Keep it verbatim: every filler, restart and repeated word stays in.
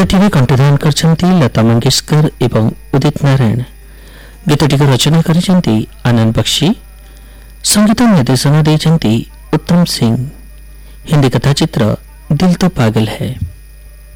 गीतटी कंठदान करछन्ती लता मंगेशकर एवं उदित नारायण। गीतटी रचना करिछन्ती आनंद बख्शी। संगीत निर्देशन देइछन्ती उत्तम सिंह। हिंदी कथा चित्र दिल तो पागल है।